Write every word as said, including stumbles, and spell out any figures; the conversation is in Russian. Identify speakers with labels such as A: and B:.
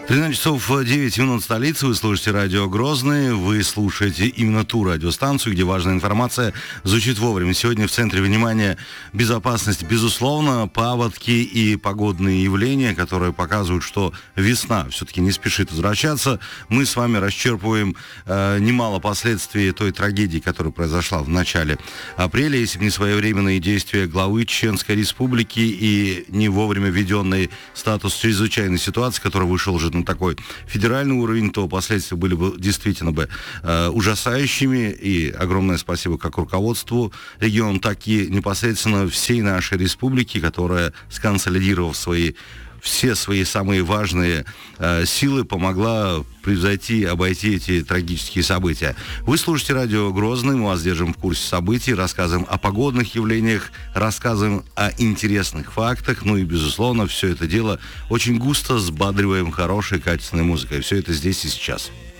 A: тринадцать часов девять минут столицы. Вы слушаете радио Грозный. Вы слушаете именно ту радиостанцию, где важная информация звучит вовремя. Сегодня в центре внимания безопасность, безусловно, паводки и погодные явления, которые показывают, что весна все-таки не спешит возвращаться. Мы с вами расчерпываем э, немало последствий той трагедии, которая произошла в начале апреля. Если бы не своевременные действия главы Чеченской Республики и не вовремя введенный статус чрезвычайной ситуации, который вышел уже на такой федеральный уровень, то последствия были бы действительно бы э, ужасающими. И огромное спасибо как руководству региона, так и непосредственно всей нашей республики, которая, сконсолидировав свои все свои самые важные э, силы, помогла превзойти, обойти эти трагические события. Вы слушаете радио Грозный, мы вас держим в курсе событий, рассказываем о погодных явлениях, рассказываем о интересных фактах, ну и, безусловно, все это дело очень густо сбадриваем хорошей, качественной музыкой. Все это здесь и сейчас.